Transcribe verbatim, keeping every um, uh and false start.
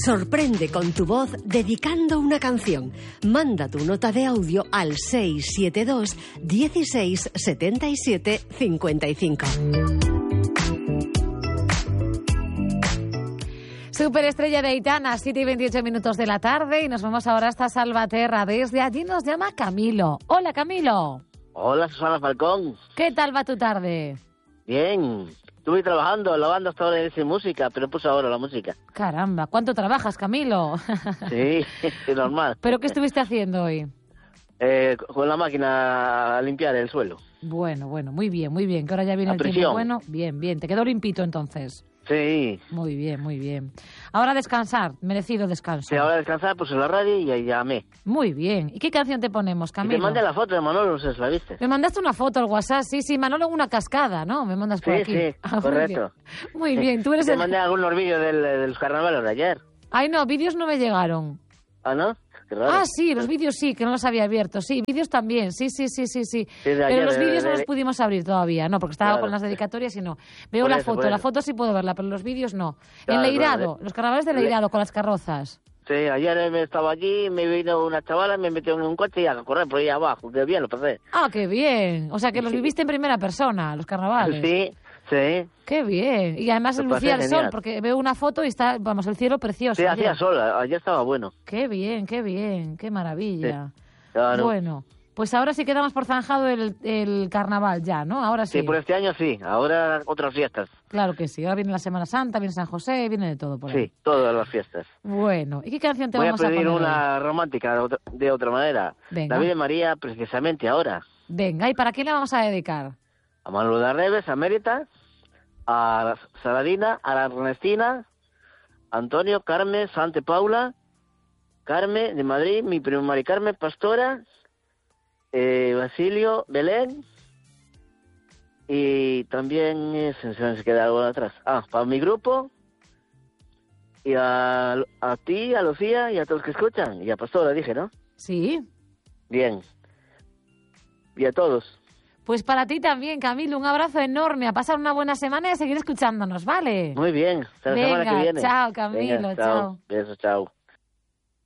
Sorprende con tu voz dedicando una canción. Manda tu nota de audio al seis siete dos, dieciséis, setenta y siete, cincuenta y cinco. Superestrella de Aitana, siete y veintiocho minutos de la tarde, y nos vamos ahora hasta Salvaterra. Desde allí nos llama Camilo. Hola, Camilo. Hola, Susana Falcón. ¿Qué tal va tu tarde? Bien. Estuve trabajando, lavando hasta ahora sin música, pero puse ahora la música. Caramba, ¿cuánto trabajas, Camilo? Sí, es normal. ¿Pero qué estuviste haciendo hoy? Eh, con la máquina a limpiar el suelo. Bueno, bueno, muy bien, muy bien. Que ahora ya viene A el presión. tiempo bueno. Bien, bien. Te quedó limpito entonces. Sí. Muy bien, muy bien. Ahora descansar, merecido descanso. Sí, ahora descansar, puse la radio y ahí llamé. Muy bien. ¿Y qué canción te ponemos, Y Camilo? te mandé la foto de Manolo, no sé si la viste. Me mandaste una foto al WhatsApp, sí, sí, Manolo en una cascada, ¿no? Me mandas por Sí, aquí. sí, Ah, muy correcto. bien. Muy bien, tú eres Te el... mandé algunos vídeos del, de los carnavales de ayer. Ay, no, vídeos no me llegaron. ¿Ah, no? Qué raro. Ah, sí, los vídeos sí, que no los había abierto. Sí, vídeos también, sí, sí, sí, sí, sí. Sí, de Pero ayer, los de- vídeos no de- los pudimos abrir todavía, no, porque estaba Claro. con las dedicatorias y no. Veo Por la eso, foto, por la eso. foto sí puedo verla, pero los vídeos no. Claro, en Leirado, claro. los carnavales de Le- Leirado con las carrozas. Sí, ayer me estaba allí, me vino una chavala, me metió en un coche y a correr por ahí abajo. Qué bien lo pasé. Ah, qué bien. O sea, que los viviste en primera persona, los carnavales. Sí, sí. Qué bien. Y además Lo lucía el pasé sol, genial. porque veo una foto y está, vamos, el cielo precioso. Sí, ayer. hacía sol, ayer estaba bueno. Qué bien, qué bien, qué maravilla. Claro. Bueno, pues ahora sí quedamos por zanjado el, el carnaval ya, ¿no? Ahora sí. Sí, por este año sí, ahora otras fiestas. Claro que sí. Ahora viene la Semana Santa, viene San José, viene de todo por ahí. Sí, todas las fiestas. Bueno, ¿y qué canción te Voy a vamos a pedir poner hoy? una romántica de otra, de otra manera. Venga. La Virgen María, precisamente ahora. Venga, ¿y para quién la vamos a dedicar? A Manolo de Reves, a Mérita, a Saladina, a la Ernestina, Antonio, Carmen, Santa Paula, Carmen de Madrid, mi primo Mari Carmen, Pastora, eh, Basilio, Belén, y también eh, se, se me queda algo atrás. Ah, para mi grupo, y a, a ti, a Lucía y a todos los que escuchan, y a Pastora dije, ¿no? Sí. Bien. Y a todos. Pues para ti también, Camilo, un abrazo enorme, a pasar una buena semana y a seguir escuchándonos, ¿vale? Muy bien, hasta la Venga, semana que viene. chao, Camilo, Venga, chao. Besos, chao.